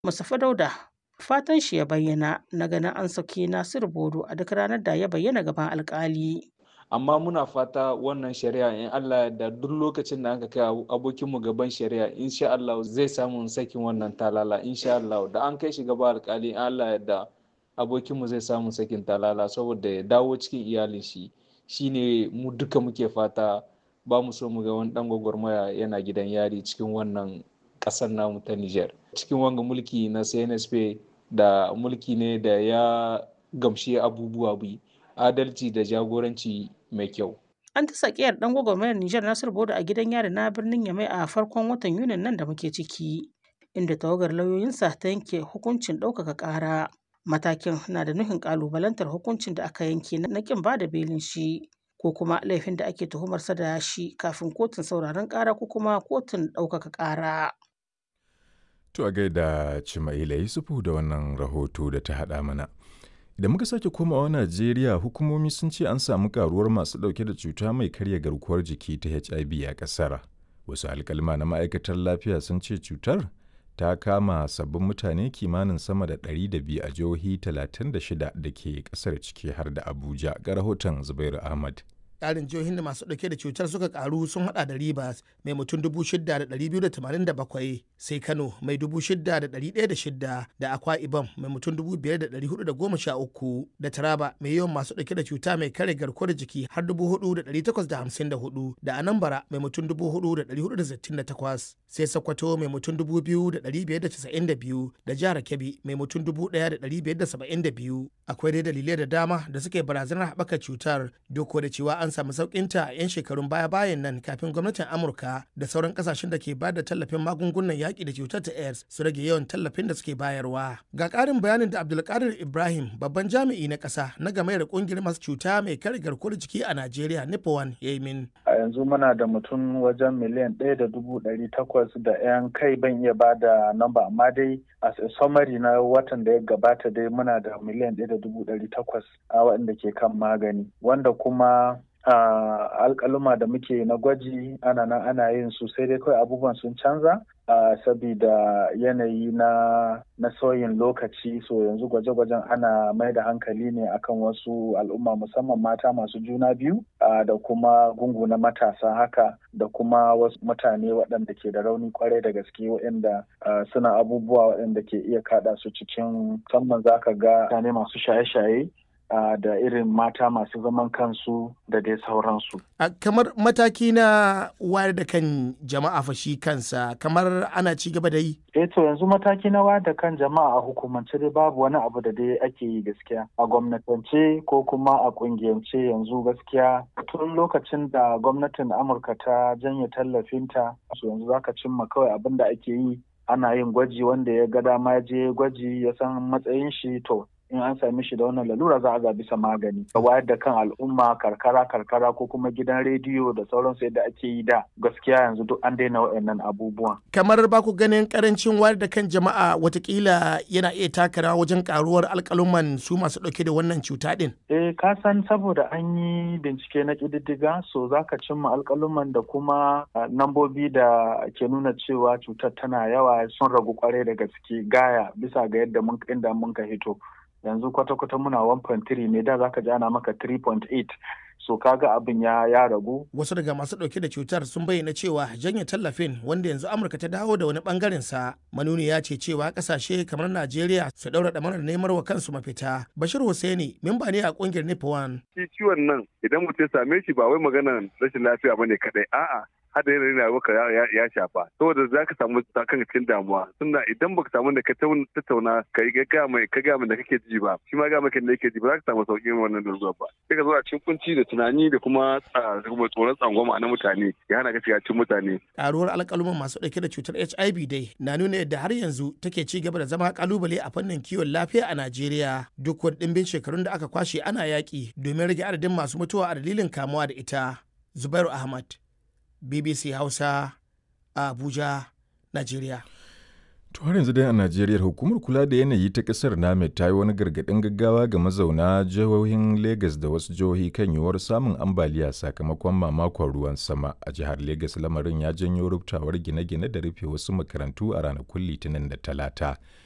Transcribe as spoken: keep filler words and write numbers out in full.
Mustapha Dauda fatan shi ya bayyana na ganin an saki Nasiru Bodo a duk ranar da ya bayyana gaban alƙali. Amma muna fata wannan shari'a in Allah da duk lokacin da aka kai abokinmu gaban shari'a insha Allah zai samu sakin wannan talala insha Allah da an kai shi gaban alƙali in Allah da abokinmu zai samu sakin talala saboda ya dawo cikin iyalin shi shine mu duka muke fata. Ba mu so mu ga wani dan gwagwarmaya yana gidan yari cikin wannan ƙasar namu ta Niger. Cikin wanga mulki na C N S P da mulki ne da ya gamshi abubuwa bi adalci da jagoranci mai kyau. An ta sakiyar dan gwagwarmayar Nijar Nasiru Bodo a gidan yari na birnin Yamai a farkon watan Yunin nan da muke ciki, inda tawagar lauyoyinsa ta yanke hukuncin ɗaukaka ƙara. Matakin na da nufin ƙalubalantar hukuncin da aka yanke na ƙin ba da belin shi ko kuma laifin da ake tuhumarsa da shi kafin kotun sauraron ƙara ko kuma kotun ɗaukaka ƙara. To a gaida Cimaila Yusufu da wannan rahoto da ta haɗa mana. Da muka sake komawa Najeriya, hukumomi sun ce an samu karuwar masu ɗauke da cuta mai karya garkuwar jiki ta H I V a ƙasar. Wasu alƙalma na ma'aikatar lafiya sun ce cutar ta kama sabbin mutane kimanin sama da ɗari da biyu a jihohi talatin da shida da ke ƙasar ciki har da Abuja. Ga rahoton Zubairu Ahmad. Ƙarin jihohin da masu ɗauke da cutar suka karu sun hada da Rivers mai mutum dubu shida da ɗari biyu da tamanin da bakwai, sai Kano mai dubu shida da ɗari ɗaya da shida, da Akwa Ibom mai mutum dubu biyar da ɗari hudu da goma sha uku, da Taraba mai yawan masu ɗauke da cuta mai kare garkuwar jiki har dubu hudu da ɗari takwas da hamsin da hudu, da Anambra mai mutum dubu hudu da ɗari hudu da sittin da takwas, sai Sokoto mai mutum dubu biyu da ɗari biyar da casa'in da biyu, da Jihar Kebbi mai mutum dubu ɗaya da ɗari biyar da saba'in da biyu. Akwai dai dalilai da dama da suke barazanar haɓaka cutar, duk da cewa an samu sauƙinta a 'yan shekarun baya-bayan nan kafin gwamnatin Amurka da sauran kasashen da ke bayar da tallafin magungunan yaƙi da cutar ta AIDS su rage yawan tallafin da suke bayarwa. Ga ƙarin bayanin da Abdulkadir Ibrahim, babban jami'i na ƙasa na gamayar ƙungiyar masu cuta mai kare garkuwar jiki a Najeriya NIPOWAN ya yi min. A yanzu muna da mutum wajen miliyan ɗaya da dubu ɗari takwas da 'yan kai ban iya ba da namba, amma dai a summary na watan da ya gabata dai muna da miliyan ɗaya da dubu ɗari takwas a waɗanda ke kan magani, wanda kuma Uh, alƙaluma da muke na gwaji ana nan ana yin su sai dai kawai abubuwan sun canza uh, sabida yanayi na na sauyin lokaci, so yanzu gwaje-gwajen ana mai da hankali ne akan wasu al'umma musamman mata masu juna biyu uh, da kuma gungu na matasa haka, da kuma wasu mutane waɗanda ke da rauni kwarai da gaske waɗanda uh, suna abubuwa waɗanda ke iya kaɗa su cikin, musamman zaka ga mutane masu shaye-shaye Uh, da irin mata masu zaman kansu da dai sauransu. Uh, kamar mataki na wayar da kan jama'a fa shi kansa kamar ana ci gaba da yi? Eh to yanzu mataki na wayar da kan jama'a a hukumance dai babu wani abu da dai ake yi gaskiya. A gwamnatance ko kuma a kungiyance yanzu gaskiya tun lokacin da gwamnatin Amurka ta janye tallafinta, so yanzu zaka cimma kawai abin da ake yi ana yin gwaji, wanda ya ga dama ya je gwaji ya san matsayin shi, to in an sami shi da wannan lalura za a ga bisa magani. A wayar da kan al'umma karkara karkara ko kuma gidan rediyo da sauransu yadda ake yi da, gaskiya yanzu duk an daina waɗannan abubuwan. Kamar ba ku ganin karancin wayar da kan jama'a watakila yana iya taka rawa wajen karuwar alƙaluman su masu ɗauke da wannan cuta ɗin? Eh ka san saboda an yi bincike na ƙididdiga, so za ka cimma alƙaluman da kuma nambobi da ke nuna cewa cutar tana yawa sun ragu kwarai da gaske gaya bisa ga yadda mun inda mun ka hito. Yanzu kwata-kwata muna one point three ne, da zaka ji ana maka three point eight, so kaga abin ya ya ragu. Wasu daga masu dauke da cutar sun bayyana cewa janye tallafin wanda yanzu Amurka ta dawo da wani bangaren sa manuni ya ce cewa kasashe kamar Najeriya su daura damarar neman wa kansu mafita. Bashir Hussaini memba ne a kungiyar NIPOWAN. Shi ciwon nan idan mutum ya same shi ba wai maganar rashin lafiya bane kadai, a'a hada yanayin rayuwarka ya shafa, saboda za ka samu kan cikin damuwa, tunda idan baka samu da ka tattauna ka yi ga mai ka ga da kake ji ba, shi ma ga mai da yake ji ba za ka samu sauƙin wannan daruruwa ba, sai ka zo a cikin kunci da tunani da kuma tsoron tsangwama na mutane ya hana ka shiga cikin mutane. Ƙaruwar alƙaluman masu ɗauke da cutar H I V dai na nuna yadda har yanzu take ci gaba da zama ƙalubale a fannin kiwon lafiya a Najeriya, duk wani ɗimbin shekarun da aka kwashe ana yaƙi domin rage adadin masu mutuwa a dalilin kamuwa da ita. Zubairu Ahmad, B B C Hausa, Abuja, Najeriya. To har yanzu dai a Najeriya, hukumar kula da yanayi ta ƙasar NAMED ta yi wani gargaɗin gaggawa ga mazauna jihohin Legas da wasu jihohi kan yiwuwar samun ambaliya sakamakon mamakon ruwan sama. A jihar Legas lamarin ya janyo rubtawar gine-gine da rufe wasu makarantu a ranakun Litinin da Talata.